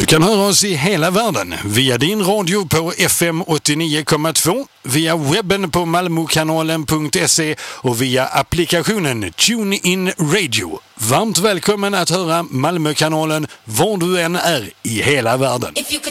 kan höra oss i hela världen via din radio på FM 89,2, via webben på malmokanalen.se och via applikationen TuneIn Radio. Varmt välkommen att höra Malmökanalen var du än är i hela världen.